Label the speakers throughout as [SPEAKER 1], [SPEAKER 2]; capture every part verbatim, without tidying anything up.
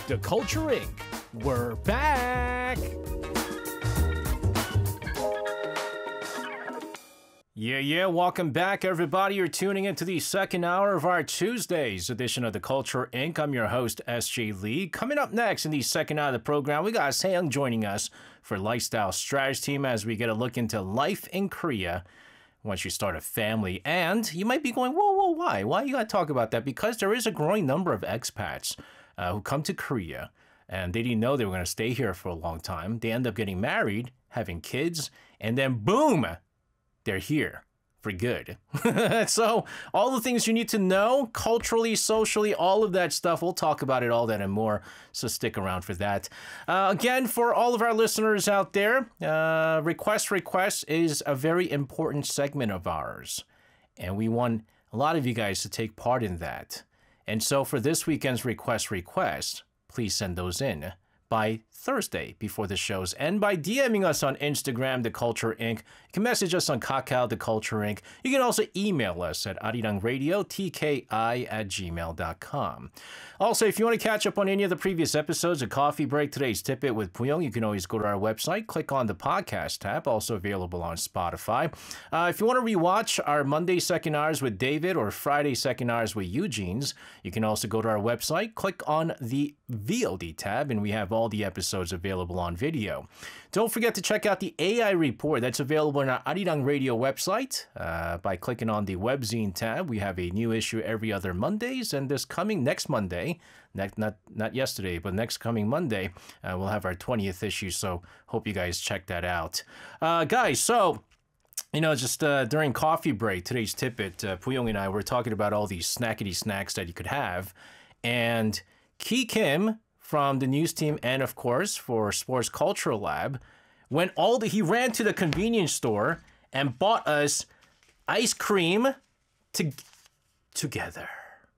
[SPEAKER 1] The Culture Incorporated. We're back! Yeah, yeah, welcome back, everybody. You're tuning into the second hour of our Tuesdays edition of The Culture Incorporated. I'm your host, S J Lee. Coming up next in the second hour of the program, we got Seong joining us for Lifestyle Strategy Team as we get a look into life in Korea once you start a family. And you might be going, whoa, whoa, why? Why you got to talk about that? Because there is a growing number of expats uh, who come to Korea and they didn't know they were going to stay here for a long time. They end up getting married, having kids, and then boom, they're here for good. So all the things you need to know, culturally, socially, all of that stuff, we'll talk about it, all that and more. So stick around for that. Uh, again, for all of our listeners out there, uh, Request Request is a very important segment of ours. And we want a lot of you guys to take part in that. And so for this weekend's Request Request, please send those in by Thursday before the shows and by DMing us on Instagram, The Culture Incorporated. You can message us on Kakao, The Culture Incorporated. You can also email us at arirangradio, T K I at gmail dot com. Also, if you want to catch up on any of the previous episodes of Coffee Break, Today's Tidbit with Puyong, you can always go to our website, click on the podcast tab, also available on Spotify. Uh, if you want to rewatch our Monday second hours with David or Friday second hours with Eugene's, you can also go to our website, click on the V O D tab, and we have all the episodes available on video. Don't forget to check out the A I report that's available on our Arirang Radio website uh, by clicking on the webzine tab. We have a new issue every other Mondays, and this coming next Monday, not not, not yesterday, but next coming Monday, uh, we'll have our twentieth issue, so hope you guys check that out. Uh, guys, so you know, just uh, during coffee break, today's tidbit, uh, Puyong and I were talking about all these snackety snacks that you could have, and Ki Kim from the news team and, of course, for Sports Cultural Lab, when all the, he ran to the convenience store and bought us ice cream to, together.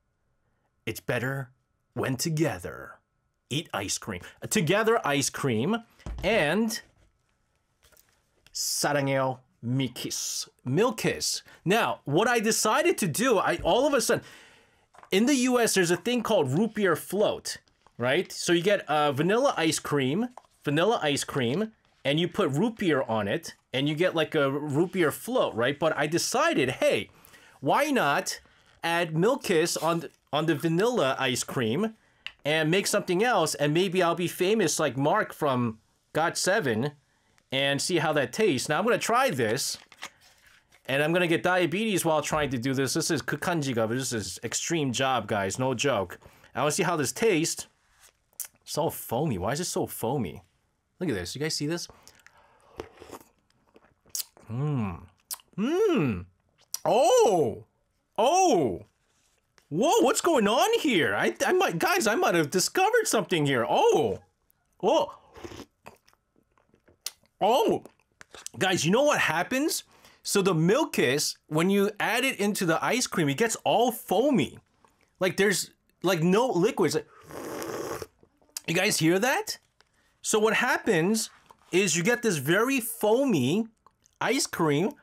[SPEAKER 1] It's better when together. Eat ice cream. Together ice cream and 사랑해요 Milkiss. Milkiss. Now, what I decided to do, I all of a sudden, in the U S, there's a thing called root beer float. Right? So you get uh, vanilla ice cream, vanilla ice cream, and you put root beer on it, and you get like a root beer float, right? But I decided, hey, why not add Milkiss on the, on the vanilla ice cream and make something else, and maybe I'll be famous like Mark from Got seven and see how that tastes. Now I'm going to try this, and I'm going to get diabetes while trying to do this. This is Kukanjiga, but this is extreme job, guys. No joke. I want to see how this tastes. So foamy. Why is it so foamy? Look at this. You guys see this? Mmm. Mmm. Oh. Oh. Whoa, what's going on here? I, I might, guys, I might have discovered something here. Oh. Oh. Oh. Guys, you know what happens? So the Milkiss, when you add it into the ice cream, it gets all foamy. Like there's like no liquids. You guys hear that? So what happens is you get this very foamy ice cream.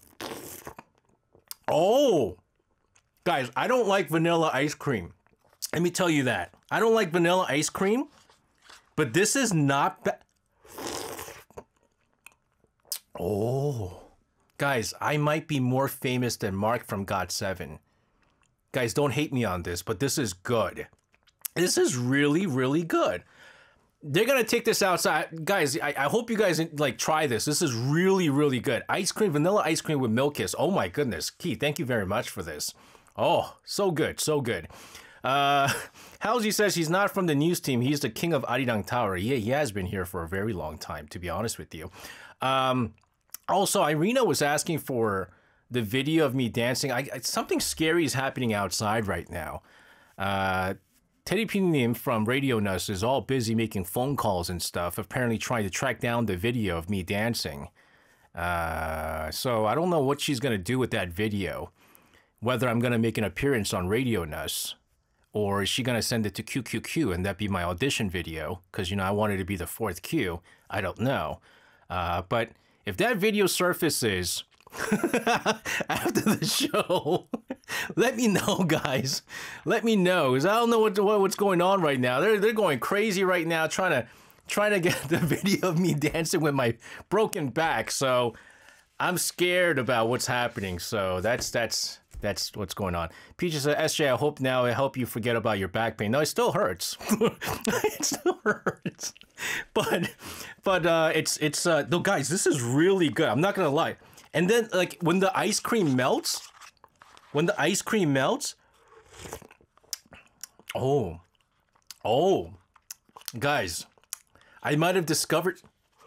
[SPEAKER 1] Oh, guys, I don't like vanilla ice cream. Let me tell you that. I don't like vanilla ice cream, but this is not bad. Oh, guys, I might be more famous than Mark from Got seven. Guys, don't hate me on this, but this is good. This is really, really good. They're going to take this outside. Guys, I, I hope you guys like try this. This is really, really good. Ice cream, vanilla ice cream with Milkiss. Oh my goodness. Keith, thank you very much for this. Oh, so good, so good. Uh, Halsey says he's not from the news team. He's the king of Arirang Tower. Yeah, he has been here for a very long time, to be honest with you. Um, also, Irina was asking for the video of me dancing. I, something scary is happening outside right now. Uh... Teddy Pinim from Radio Nus is all busy making phone calls and stuff, apparently trying to track down the video of me dancing. Uh, so I don't know what she's going to do with that video, whether I'm going to make an appearance on Radio Nus, or is she going to send it to Q Q Q and that be my audition video? Because, you know, I wanted to be the fourth Q. I don't know. Uh, but if that video surfaces after the show, Let me know, guys. Let me know, because I don't know what, what what's going on right now. They're they're going crazy right now, trying to trying to get the video of me dancing with my broken back. So I'm scared about what's happening. So that's that's that's what's going on. Peaches said, S J, I hope now I help you forget about your back pain. No, it still hurts. It still hurts. But but uh, it's it's uh, no, guys, this is really good. I'm not gonna lie. And then like when the ice cream melts. When the ice cream melts, oh, oh, guys, I might have discovered,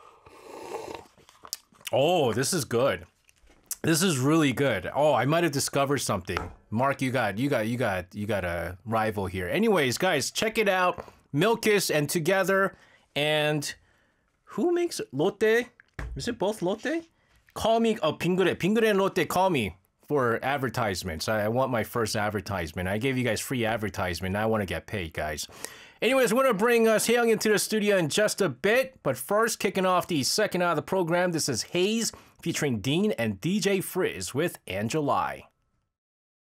[SPEAKER 1] oh, this is good. This is really good. Oh, I might have discovered something. Mark, you got, you got, you got, you got a rival here. Anyways, guys, check it out. Milkis and Together, and who makes it? Lotte? Is it both Lotte? Call me, oh, Pingure, Pingure and Lotte, call me. For advertisements. I want my first advertisement. I gave you guys free advertisement. Now I want to get paid, guys. Anyways, we're going to bring uh, Seong into the studio in just a bit. But first, kicking off the second out of the program, this is Haze featuring Dean and D J Frizz with Angelai.